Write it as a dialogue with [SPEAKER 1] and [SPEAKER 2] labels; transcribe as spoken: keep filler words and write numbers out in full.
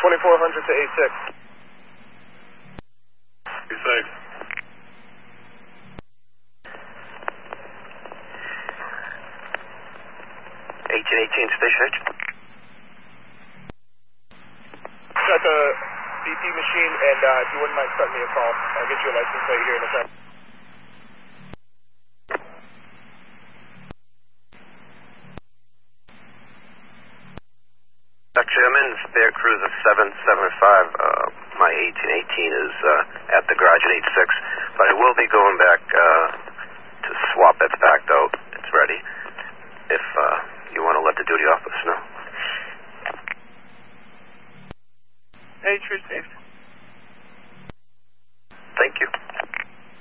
[SPEAKER 1] twenty-four hundred to A six.
[SPEAKER 2] A six.
[SPEAKER 3] eighteen eighteen, station H.
[SPEAKER 1] Got the B P machine, and uh, if you wouldn't mind cutting me a call, I'll get you a license plate here in a second.
[SPEAKER 3] Actually, I'm in Bear Cruiser seven seven five. Uh, my eighteen eighteen is uh, at the garage at eight six, but I will be going back uh,